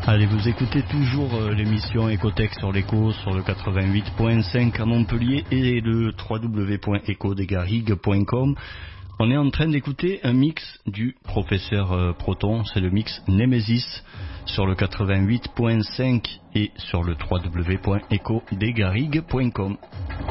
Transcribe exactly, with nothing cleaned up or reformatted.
Allez, vous écoutez toujours euh, l'émission Ecotech sur l'Eco, sur le quatre-vingt-huit point cinq à Montpellier et le w w w point eco des garrigues point com. On est en train d'écouter un mix du professeur euh, Proton, c'est le mix Nemesis sur le quatre-vingt-huit point cinq et sur le w w w point eco des garrigues point com.